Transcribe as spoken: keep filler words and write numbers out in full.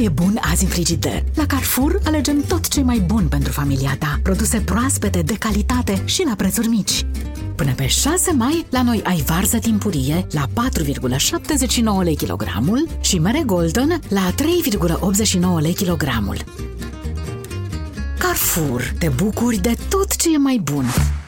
e bun azi în frigider? La Carrefour alegem tot ce e mai bun pentru familia ta. Produse proaspete, de calitate și la prețuri mici. Până pe șase mai, la noi ai varză timpurie la patru virgulă șaptezeci și nouă lei kilogramul și mere Golden la trei virgulă optzeci și nouă lei kilogramul. Carrefour, te bucuri de tot ce e mai bun!